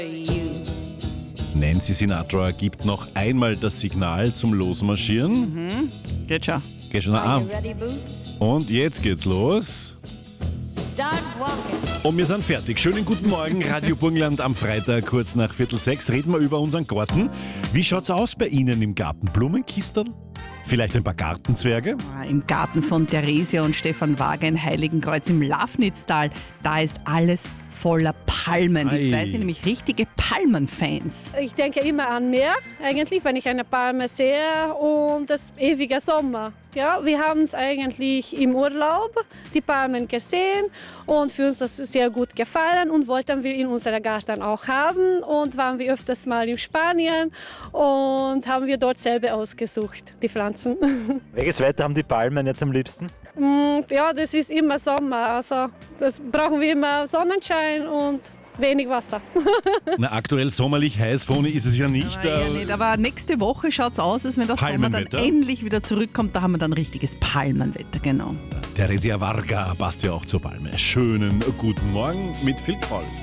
Nancy Sinatra gibt noch einmal das Signal zum Losmarschieren. Geht schon. Geht schon an. Und jetzt geht's los. Und wir sind fertig. Schönen guten Morgen, Radio Burgenland am Freitag, kurz nach 5:45. Reden wir über unseren Garten. Wie schaut's aus bei Ihnen im Garten? Blumenkistel? Vielleicht ein paar Gartenzwerge? Im Garten von Theresia und Stefan Wager in Heiligenkreuz im Lafnitztal, da ist alles voller Palmen. Die zwei sind nämlich richtige Palmenfans. Ich denke immer an Meer, eigentlich, wenn ich eine Palme sehe, und das ewige Sommer. Ja, wir haben es eigentlich im Urlaub, die Palmen gesehen, und für uns das sehr gut gefallen und wollten wir in unserem Garten auch haben, und waren wir öfters mal in Spanien und haben wir dort selber ausgesucht, die Pflanzen. Welches Wetter haben die Palmen jetzt am liebsten? Ja, das ist immer Sommer, also das brauchen wir immer Sonnenschein und wenig Wasser. Na, aktuell sommerlich heiß, Foni, ist es ja nicht. Ja, nicht. Aber nächste Woche schaut es aus, als wenn der Sommer dann endlich wieder zurückkommt. Da haben wir dann richtiges Palmenwetter, genau. Theresia Varga passt ja auch zur Palme. Schönen guten Morgen mit Phil Collins.